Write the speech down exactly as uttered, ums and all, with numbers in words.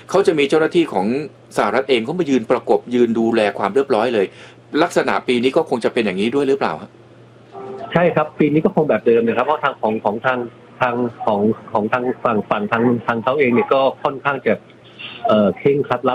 เขาจะมีเจ้าหน้าที่ของสหรัฐเองเขามายืนประกบยืนดูแลความเรียบร้อยเลยลักษณะปีนี้ก็คงจะเป็นอย่างนี้ด้วยหรือเปล่าครับใช่ครับปีนี้ก็คงแบบเดิมนะครับเพราะทางของของทางทางของของทางฝั่งฝั่งทางทางเขาเองเนี่ยก็ค่อนข้างจะเอ่อเคร่งครัด